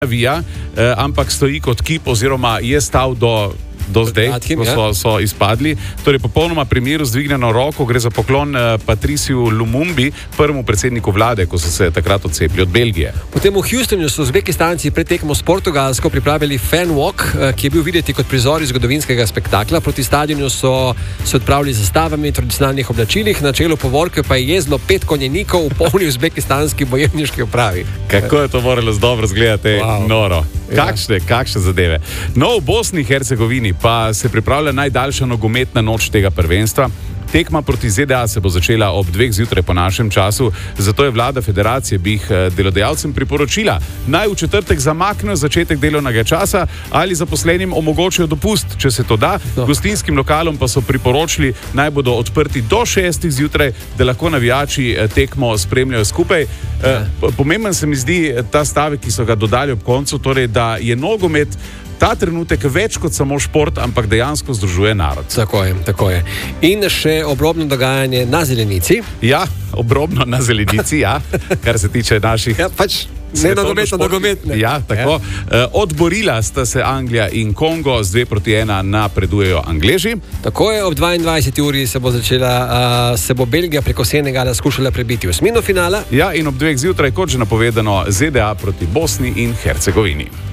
navija, ampak stoji kot kip oziroma je stal do zdaj, ko so izpadli. Torej, popolnoma primeru zdvignjeno roko, gre za poklon Patriciju Lumumbi, prvemu predsedniku vlade, ko so se takrat odcepili od Belgije. Potem v Houstonu so Uzbekistanci pred tekmo s Portugalsko pripravili fan walk, ki je bil videti kot prizor iz zgodovinskega spektakla. Proti stadionu so se odpravili z zastavami v tradicionalnih oblačilih, na čelu povorke pa je jezlo 5 konjenikov v polni uzbekistanski bojevniški opravi. Kako je to moralo dobro izgledati, wow. Noro. Kakšne zadeve. No, v Bosni in Hercegovini pa se pripravlja najdaljša nogometna noč tega prvenstva. Tekma proti ZDA se bo začela ob 2 zjutraj po našem času, zato je vlada federacije delodajalcem priporočila, naj v četrtek zamaknejo začetek delovnega časa ali zaposlenim omogočijo dopust, če se to da. Gostinskim lokalom pa so priporočili, naj bodo odprti do 6 zjutraj, da lahko navijači tekmo spremljajo skupaj. Pomemben se mi zdi ta stavek, ki so ga dodali ob koncu, torej da je nogomet ta trenutek več kot samo šport, ampak dejansko združuje narod. Tako je. In še obrobno dogajanje na zelenici. Ja, obrobno na zelenici, ja, kar se tiče naših... Ja, pač ne nogometne. Ja, tako. Od borila sta se Anglija in Kongo, z 2-1 napredujejo Angleži. Tako je, ob 22. uri se bo Belgija preko Senegala skušala prebiti v osmino finala. Ja, in ob 2 zjutraj, kot že napovedano, ZDA proti Bosni in Hercegovini.